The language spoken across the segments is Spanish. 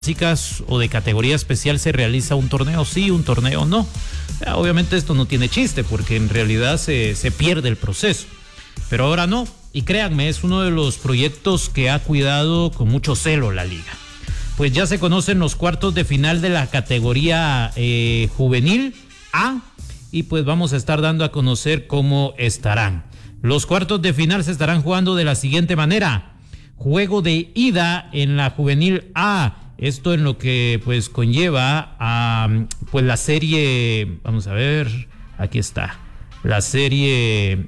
básicas o de categoría especial se realiza un torneo sí, un torneo no. Obviamente esto no tiene chiste porque en realidad se pierde el proceso, pero ahora no, y créanme, es uno de los proyectos que ha cuidado con mucho celo la liga. Pues ya se conocen los cuartos de final de la categoría juvenil A, y pues vamos a estar dando a conocer cómo estarán. Los cuartos de final se estarán jugando de la siguiente manera: juego de ida en la juvenil A. Esto en lo que pues conlleva a pues la serie, vamos a ver, aquí está, la serie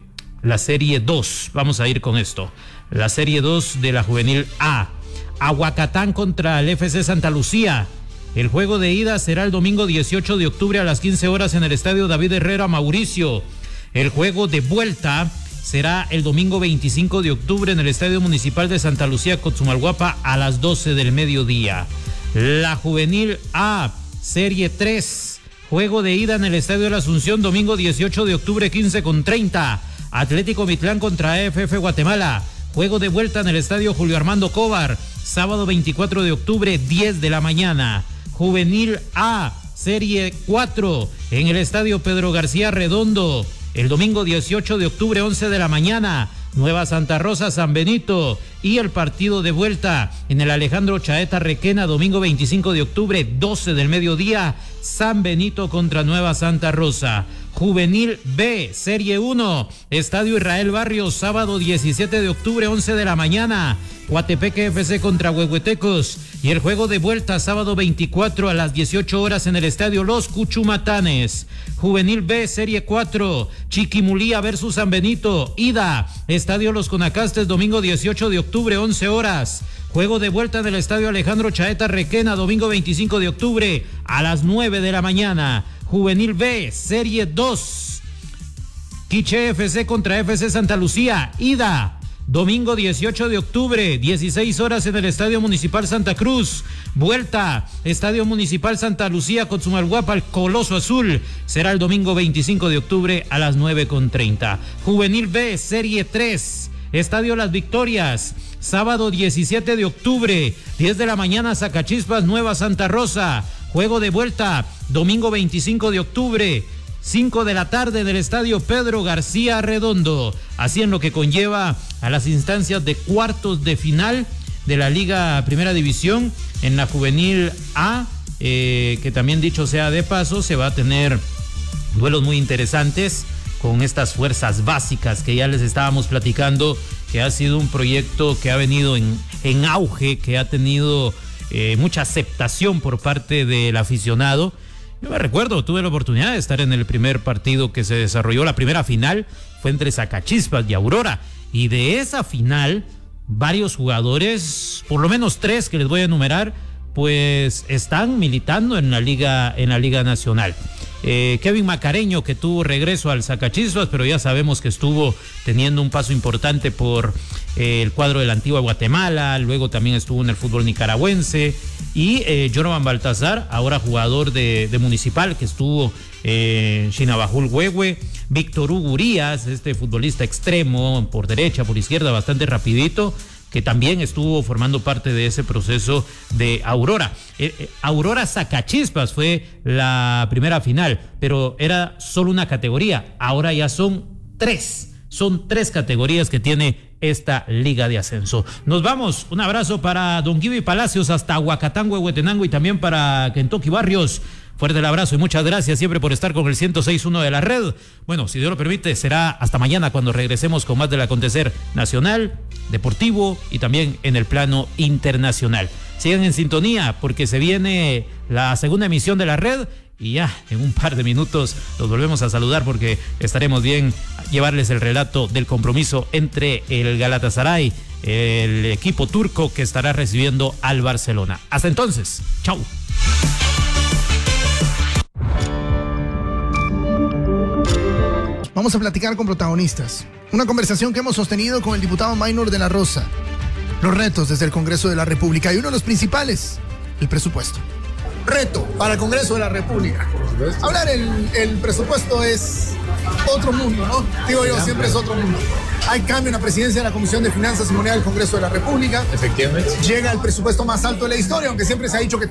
2, vamos a ir con esto, la serie 2 de la juvenil A. Aguacatán contra el FC Santa Lucía. El juego de ida será el domingo 18 de octubre a las 15 horas en el estadio David Herrera Mauricio. El juego de vuelta será el domingo 25 de octubre en el Estadio Municipal de Santa Lucía, Cochumalguapa, a las 12 del mediodía. La Juvenil A, Serie 3, juego de ida en el Estadio de la Asunción, domingo 18 de octubre, 15:30. Atlético Mitlán contra AFF Guatemala. Juego de vuelta en el Estadio Julio Armando Cobar, sábado 24 de octubre, 10 de la mañana. Juvenil A, Serie 4, en el Estadio Pedro García Redondo, el domingo 18 de octubre, 11 de la mañana, Nueva Santa Rosa, San Benito. Y el partido de vuelta en el Alejandro Chaeta Requena, domingo 25 de octubre, 12 del mediodía, San Benito contra Nueva Santa Rosa. Juvenil B, Serie 1, Estadio Israel Barrios, sábado 17 de octubre, 11 de la mañana, Coatepeque FC contra Huehuetecos. Y el juego de vuelta, sábado 24 a las 18 horas en el Estadio Los Cuchumatanes. Juvenil B, Serie 4, Chiquimulía versus San Benito, ida, Estadio Los Conacastes, domingo 18 de octubre, 11 horas. Juego de vuelta en el Estadio Alejandro Chaeta Requena, domingo 25 de octubre a las 9 de la mañana. Juvenil B, Serie 2, Quiche FC contra FC Santa Lucía, ida, domingo 18 de octubre, 16 horas en el Estadio Municipal Santa Cruz. Vuelta, Estadio Municipal Santa Lucía, Cochumalguapa, el Coloso Azul. Será el domingo 25 de octubre a las 9:30. Juvenil B, Serie 3, Estadio Las Victorias, sábado 17 de octubre, 10 de la mañana, Zacachispas, Nueva Santa Rosa. Juego de vuelta, domingo 25 de octubre, 5 de la tarde en el Estadio Pedro García Redondo. Así en lo que conlleva a las instancias de cuartos de final de la Liga Primera División en la Juvenil A, que también, dicho sea de paso, se va a tener duelos muy interesantes con estas fuerzas básicas que ya les estábamos platicando, que ha sido un proyecto que ha venido en auge, que ha tenido mucha aceptación por parte del aficionado. Yo me recuerdo, tuve la oportunidad de estar en el primer partido que se desarrolló, la primera final fue entre Zacachispas y Aurora, y de esa final varios jugadores, por lo menos 3 que les voy a enumerar, pues están militando en la Liga Nacional. Kevin Macareño, que tuvo regreso al Zacachispas, pero ya sabemos que estuvo teniendo un paso importante por el cuadro de la Antigua Guatemala, luego también estuvo en el fútbol nicaragüense, y Jonathan Baltazar, ahora jugador de Municipal, que estuvo en Chinabajul Huehue. Víctor Hugo Urias, este futbolista extremo, por derecha, por izquierda, bastante rapidito, que también estuvo formando parte de ese proceso de Aurora. Aurora Zacachispas fue la primera final, pero era solo una categoría. Ahora ya son 3. Son 3 categorías que tiene esta Liga de Ascenso. Nos vamos. Un abrazo para Don Guido y Palacios hasta Huacatán, Huehuetenango, y también para Kentucky Barrios. Fuerte el abrazo y muchas gracias siempre por estar con el 106.1 de la red. Bueno, si Dios lo permite, será hasta mañana cuando regresemos con más del acontecer nacional, deportivo y también en el plano internacional. Sigan en sintonía porque se viene la segunda emisión de la red y ya en un par de minutos los volvemos a saludar porque estaremos bien a llevarles el relato del compromiso entre el Galatasaray, el equipo turco que estará recibiendo al Barcelona. Hasta entonces, chau. Vamos a platicar con protagonistas. Una conversación que hemos sostenido con el diputado Maynor de la Rosa. Los retos desde el Congreso de la República y uno de los principales, el presupuesto. Reto para el Congreso de la República. Hablar el presupuesto es otro mundo, ¿no? Digo yo, siempre es otro mundo. Hay cambio en la presidencia de la Comisión de Finanzas y Moneda del Congreso de la República. Efectivamente. Llega el presupuesto más alto de la historia, aunque siempre se ha dicho que